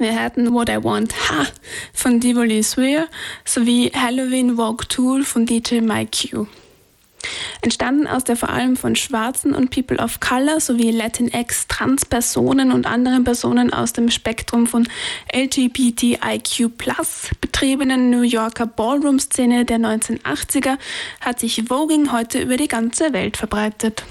Wir hatten What I Want Ha von Divoli Swear sowie Halloween Walk Tool von DJ Mike Q. Entstanden aus der vor allem von Schwarzen und People of Color sowie Latinx, Transpersonen und anderen Personen aus dem Spektrum von LGBTIQ+ betriebenen New Yorker Ballroom-Szene der 1980er hat sich Voging heute über die ganze Welt verbreitet.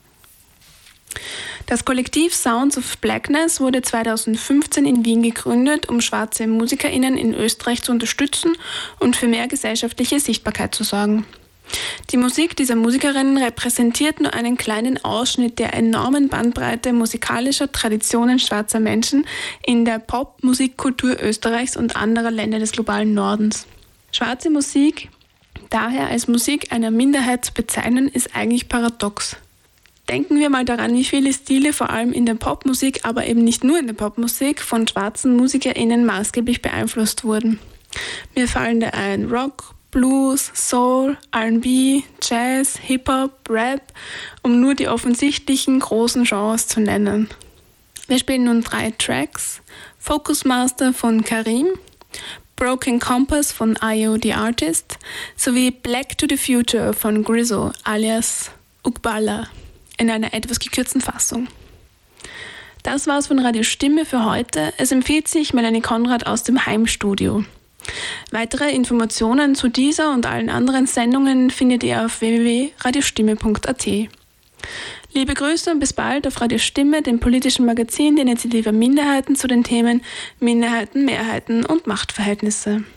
Das Kollektiv Sounds of Blackness wurde 2015 in Wien gegründet, um schwarze MusikerInnen in Österreich zu unterstützen und für mehr gesellschaftliche Sichtbarkeit zu sorgen. Die Musik dieser Musikerinnen repräsentiert nur einen kleinen Ausschnitt der enormen Bandbreite musikalischer Traditionen schwarzer Menschen in der Pop-Musikkultur Österreichs und anderer Länder des globalen Nordens. Schwarze Musik daher als Musik einer Minderheit zu bezeichnen, ist eigentlich paradox. Denken wir mal daran, wie viele Stile vor allem in der Popmusik, aber eben nicht nur in der Popmusik, von schwarzen MusikerInnen maßgeblich beeinflusst wurden. Mir fallen da ein Rock, Blues, Soul, R&B, Jazz, Hip-Hop, Rap, um nur die offensichtlichen großen Genres zu nennen. Wir spielen nun 3 Tracks: Focus Master von Karim, Broken Compass von Ayo the Artist sowie Black to the Future von Grizzle alias Ugbala in einer etwas gekürzten Fassung. Das war's von Radio Stimme für heute. Es empfiehlt sich Melanie Konrad aus dem Heimstudio. Weitere Informationen zu dieser und allen anderen Sendungen findet ihr auf www.radiostimme.at. Liebe Grüße und bis bald auf Radio Stimme, dem politischen Magazin der Initiative Minderheiten zu den Themen Minderheiten, Mehrheiten und Machtverhältnisse.